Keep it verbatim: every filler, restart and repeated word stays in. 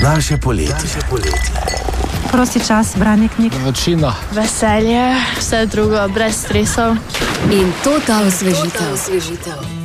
Naše poletje. Prosti čas, branje knjig. Vročina. Veselje, vse drugo, brez stresov. In to ta osvežitev.